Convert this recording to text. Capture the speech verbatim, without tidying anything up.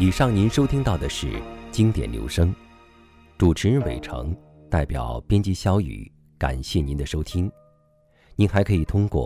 以上您收听到的是经典留声，主持人伟成，代表编辑小雨，感谢您的收听。您还可以通过